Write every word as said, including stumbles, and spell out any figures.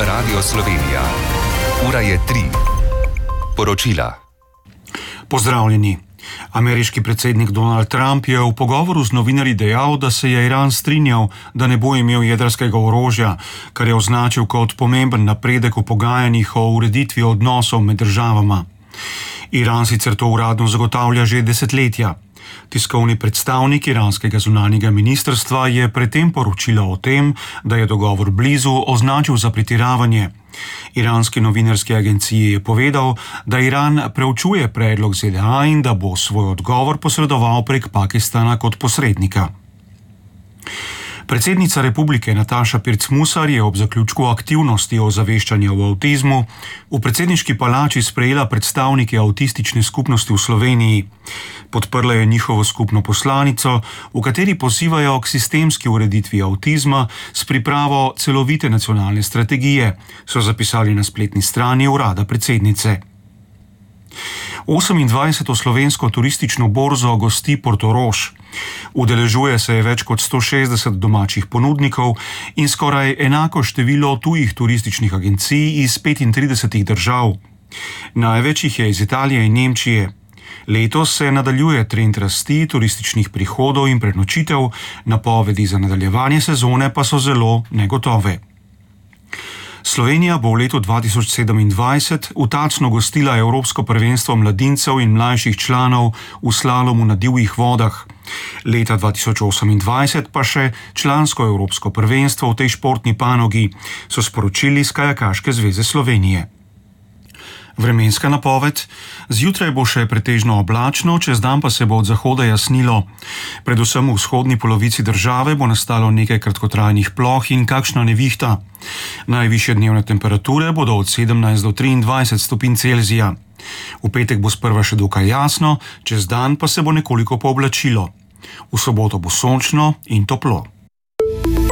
Radio Slovenija. Ura je tri. Poročila. Pozdravljeni. Ameriški predsednik Donald Trump je v pogovoru z novinarji dejal, da se je Iran strinjal, da ne bo imel jedrskega orožja, kar je označil kot pomemben napredek v pogajanjih o ureditvi odnosov med državama. Iran sicer to uradno zagotavlja že desetletja. Tiskovni predstavnik iranskega zunanjega ministrstva je predtem poročila o tem, da je dogovor blizu, označil za pretiravanje. Iranski novinarski agenciji je povedal, da Iran preučuje predlog Z D A in da bo svoj odgovor posredoval prek Pakistana kot posrednika. Predsednica republike Nataša Pirc Musar je ob zaključku aktivnosti o zaveščanju o avtizmu v predsedniški palači sprejela predstavnike avtistične skupnosti v Sloveniji. Podprla je njihovo skupno poslanico, v kateri pozivajo k sistemski ureditvi avtizma s pripravo celovite nacionalne strategije, so zapisali na spletni strani urada predsednice. osemindvajseto slovensko turistično borzo gosti Portorož. Udeležuje se je več kot sto šestdeset domačih ponudnikov in skoraj enako število tujih turističnih agencij iz petintridesetih držav. Največ jih je iz Italije in Nemčije. Letos se nadaljuje trend rasti turističnih prihodov in prenočitev, napovedi za nadaljevanje sezone pa so zelo negotove. Slovenija bo v letu dva tisoč sedemindvajset v Tacnu gostila Evropsko prvenstvo mladincev in mlajših članov v slalomu na divjih vodah. Leta dva tisoč osemindvajset pa še člansko Evropsko prvenstvo v tej športni panogi, so sporočili s Kajakaške zveze Slovenije. Vremenska napoved. Zjutraj bo še pretežno oblačno, čez dan pa se bo od zahoda jasnilo. Predvsem v vzhodni polovici države bo nastalo nekaj kratkotrajnih ploh in kakšna nevihta. Najvišje dnevne temperature bodo od sedemnajst do triindvajset stopinj Celzija. V petek bo sprva še dokaj jasno, čez dan pa se bo nekoliko pooblačilo. V soboto bo sončno in toplo.